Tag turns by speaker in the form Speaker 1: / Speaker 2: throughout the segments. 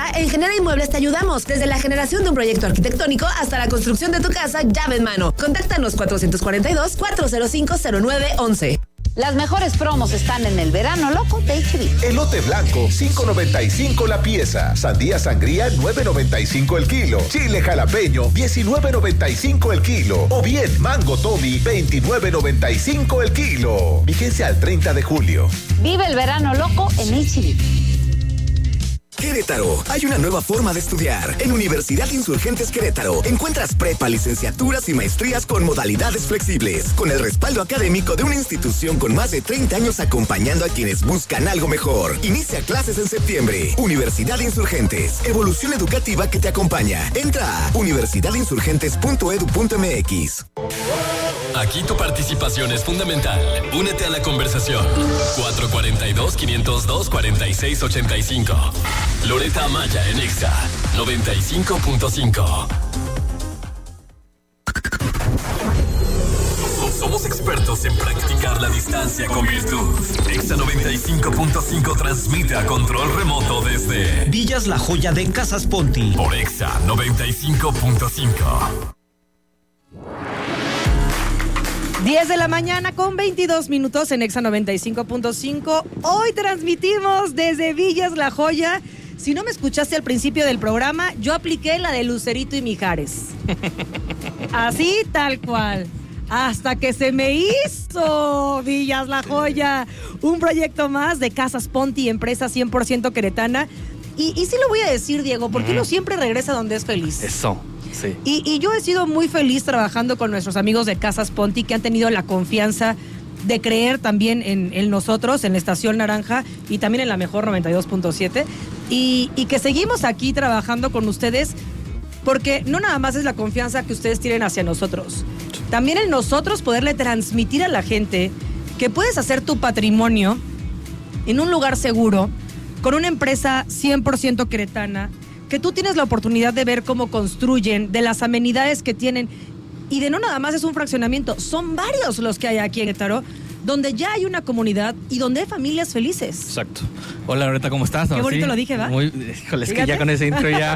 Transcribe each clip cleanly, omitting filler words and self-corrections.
Speaker 1: casa, en Genera Inmuebles te ayudamos. Desde la generación de un proyecto arquitectónico hasta la construcción de tu casa llave en mano. Contáctanos 442-405-0911.
Speaker 2: Las mejores promos están en el verano loco de HB.
Speaker 3: Elote blanco, $5.95 la pieza. Sandía sangría, $9.95 el kilo. Chile jalapeño, $19.95 el kilo. O bien, mango Tommy, $29.95 el kilo. Vigencia al 30 de julio.
Speaker 2: Vive el verano loco en HB.
Speaker 4: Querétaro, hay una nueva forma de estudiar. En Universidad Insurgentes Querétaro encuentras prepa, licenciaturas y maestrías con modalidades flexibles, con el respaldo académico de una institución con más de 30 años acompañando a quienes buscan algo mejor. Inicia clases en septiembre. Universidad Insurgentes, evolución educativa que te acompaña. Entra a universidadinsurgentes.edu.mx.
Speaker 5: Aquí tu participación es fundamental. Únete a la conversación. 442-502-4685. Loreta Amaya en Exa 95.5. Somos expertos en practicar la distancia con virtud. Exa 95.5 transmite a control remoto desde
Speaker 6: Villas La Joya de Casas Ponti.
Speaker 5: Por Exa 95.5.
Speaker 7: 10 de la mañana con 22 minutos en Exa 95.5. Hoy transmitimos desde Villas La Joya. Si no me escuchaste al principio del programa, yo apliqué la de Lucerito y Mijares. Así, tal cual. Hasta que se me hizo Villas La Joya. Un proyecto más de Casas Ponti, empresa 100% queretana. Y sí lo voy a decir, Diego, porque uno siempre regresa donde es feliz.
Speaker 8: Eso. Sí.
Speaker 7: Y yo he sido muy feliz trabajando con nuestros amigos de Casas Ponti, que han tenido la confianza de creer también en nosotros, en la Estación Naranja y también en la mejor 92.7. Y que seguimos aquí trabajando con ustedes, porque no nada más es la confianza que ustedes tienen hacia nosotros, también en nosotros poderle transmitir a la gente que puedes hacer tu patrimonio en un lugar seguro, con una empresa 100% queretana, que tú tienes la oportunidad de ver cómo construyen, de las amenidades que tienen, y de no nada más es un fraccionamiento, son varios los que hay aquí en Querétaro, donde ya hay una comunidad y donde hay familias felices.
Speaker 8: Exacto. Hola, Loreta, ¿cómo estás?
Speaker 7: Qué bonito
Speaker 8: ¿Sí?
Speaker 7: Lo dije, ¿va?
Speaker 8: Muy, híjole, es que ya con ese intro ya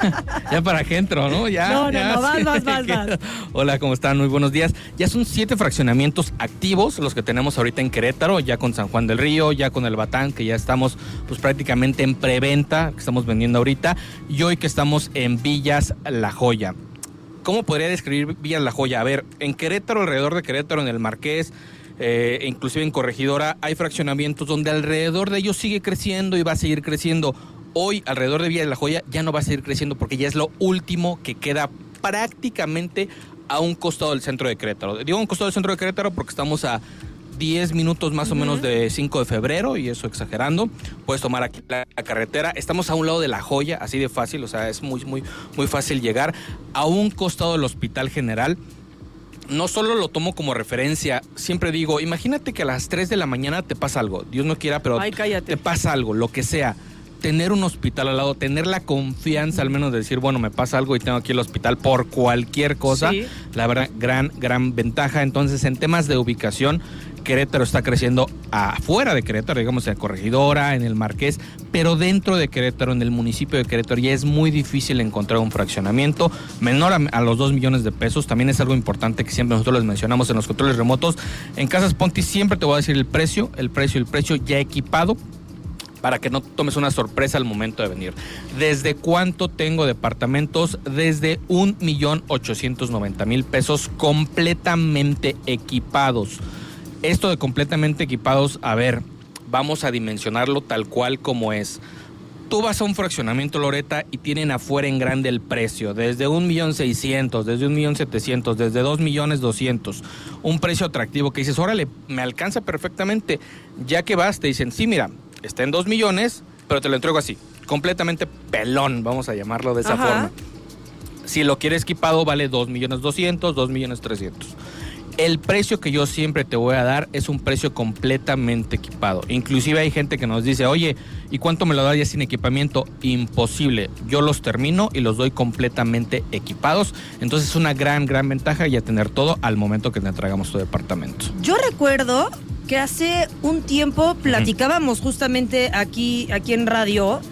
Speaker 8: para que entro, ¿no?
Speaker 7: No, vas.
Speaker 8: Hola, ¿cómo están? Muy buenos días. Ya son 7 fraccionamientos activos los que tenemos ahorita en Querétaro, ya con San Juan del Río, ya con el Batán, que ya estamos pues prácticamente en preventa, que estamos vendiendo ahorita, y hoy que estamos en Villas La Joya. ¿Cómo podría describir Villas La Joya? A ver, en Querétaro, alrededor de Querétaro, en el Marqués, inclusive en Corregidora, hay fraccionamientos donde alrededor de ellos sigue creciendo y va a seguir creciendo. Hoy, alrededor de Villas La Joya, ya no va a seguir creciendo porque ya es lo último que queda prácticamente a un costado del centro de Querétaro. Digo un costado del centro de Querétaro porque estamos a 10 minutos más o menos de 5 de febrero, y eso exagerando. Puedes tomar aquí la carretera. Estamos a un lado de La Joya, así de fácil, o sea, es muy fácil llegar. A un costado del Hospital General. No solo lo tomo como referencia, siempre digo, imagínate que a las 3 de la mañana te pasa algo, Dios no quiera, pero te pasa algo, lo que sea. Tener un hospital al lado, tener la confianza al menos de decir, bueno, me pasa algo y tengo aquí el hospital por cualquier cosa, sí. La verdad, gran ventaja. Entonces, en temas de ubicación, Querétaro está creciendo afuera de Querétaro, digamos en Corregidora, en el Marqués, pero dentro de Querétaro, en el municipio de Querétaro, ya es muy difícil encontrar un fraccionamiento menor a los 2 millones de pesos. También es algo importante que siempre nosotros les mencionamos en los controles remotos. En Casas Ponti siempre te voy a decir el precio ya equipado, para que no tomes una sorpresa al momento de venir. ¿Desde cuánto tengo departamentos? Desde 1,890,000 pesos completamente equipados. Esto de completamente equipados, a ver, vamos a dimensionarlo tal cual como es. Tú vas a un fraccionamiento, Loreta, y tienen afuera en grande el precio, desde 1,600,000, desde 1,700,000, desde 2,200,000. Un precio atractivo que dices, órale, me alcanza perfectamente. Ya que vas, te dicen, sí, mira, está en 2 millones, pero te lo entrego así, completamente pelón, vamos a llamarlo de esa forma. Si lo quieres equipado, vale 2,200,000, 2,300,000. El precio que yo siempre te voy a dar es un precio completamente equipado. Inclusive hay gente que nos dice, oye, ¿y cuánto me lo das ya sin equipamiento? Imposible. Yo los termino y los doy completamente equipados. Entonces es una gran ventaja ya tener todo al momento que te entregamos tu departamento.
Speaker 7: Yo recuerdo que hace un tiempo platicábamos justamente aquí en radio,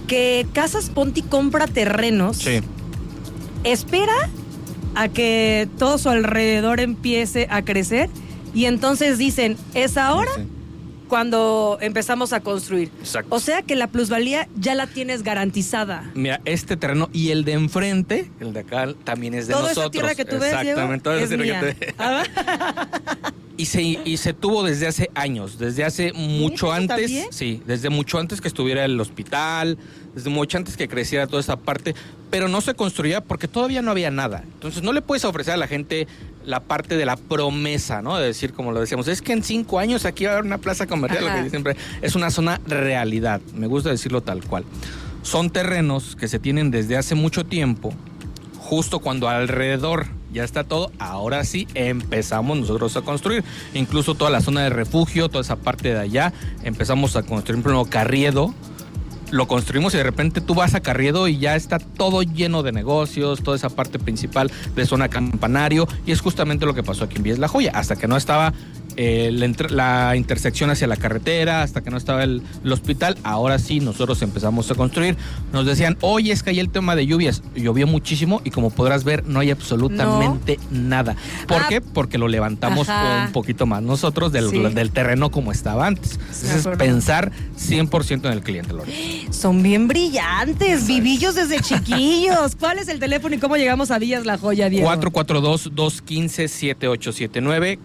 Speaker 7: que Casas Ponti compra terrenos,
Speaker 8: Sí.
Speaker 7: espera a que todo su alrededor empiece a crecer y entonces dicen, es ahora
Speaker 8: Sí.
Speaker 7: cuando empezamos a construir.
Speaker 8: Exacto.
Speaker 7: O sea que la plusvalía ya la tienes garantizada.
Speaker 8: Mira, este terreno y el de enfrente, el de acá, también es de
Speaker 7: Toda
Speaker 8: nosotros.
Speaker 7: esa tierra que tú ves, Diego,
Speaker 8: exactamente, toda esa
Speaker 7: es
Speaker 8: tierra
Speaker 7: mía.
Speaker 8: que Y se tuvo desde hace años, desde hace mucho
Speaker 7: ¿Neta,
Speaker 8: antes,
Speaker 7: también?
Speaker 8: sí, desde mucho antes que estuviera el hospital, desde mucho antes que creciera toda esa parte, pero no se construía porque todavía no había nada. Entonces no le puedes ofrecer a la gente la parte de la promesa, ¿no? De decir, como lo decíamos, es que en 5 años aquí va a haber una plaza comercial, lo que yo siempre es una zona realidad, me gusta decirlo tal cual. Son terrenos que se tienen desde hace mucho tiempo, justo cuando alrededor ya está todo, ahora sí empezamos nosotros a construir. Incluso toda la zona de refugio, toda esa parte de allá, empezamos a construir, por ejemplo, Carriedo. Lo construimos y de repente tú vas a Carriedo y ya está todo lleno de negocios, toda esa parte principal de zona Campanario, y es justamente lo que pasó aquí en Vías La Joya, hasta que no estaba la intersección hacia la carretera, hasta que no estaba el hospital, ahora sí nosotros empezamos a construir. Nos decían, oye, es que hay el tema de lluvias, llovió muchísimo y como podrás ver no hay absolutamente nada. ¿Por qué? Porque lo levantamos un poquito más nosotros del terreno como estaba antes. Entonces es pensar 100% en el cliente, Lore.
Speaker 7: Son bien brillantes, vivillos desde chiquillos. ¿Cuál es el teléfono y cómo llegamos a Vías La Joya, Diego?
Speaker 8: 442-215-7879,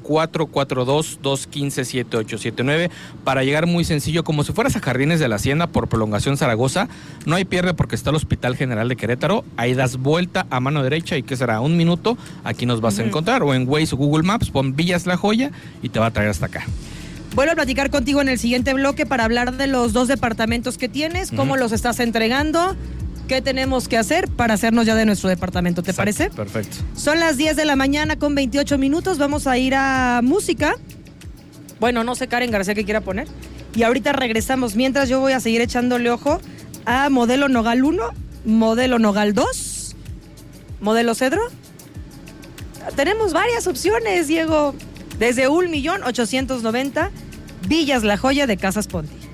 Speaker 8: 442-215-7879, para llegar muy sencillo, como si fueras a Jardines de la Hacienda por Prolongación Zaragoza. No hay pierde porque está el Hospital General de Querétaro, ahí das vuelta a mano derecha y ¿qué será? 1 minuto, aquí nos vas a encontrar, o en Waze o Google Maps, pon Villas La Joya y te va a traer hasta acá.
Speaker 7: Vuelvo a platicar contigo en el siguiente bloque para hablar de los 2 departamentos que tienes, cómo los estás entregando, qué tenemos que hacer para hacernos ya de nuestro departamento. ¿Te parece?
Speaker 8: Perfecto.
Speaker 7: Son las 10 de la mañana con 28 minutos. Vamos a ir a música. Bueno, no sé Karen García qué quiera poner. Y ahorita regresamos. Mientras yo voy a seguir echándole ojo a Modelo Nogal 1, Modelo Nogal 2, Modelo Cedro. Tenemos varias opciones, Diego. Desde 1,890,000, Villas La Joya de Casas Ponti.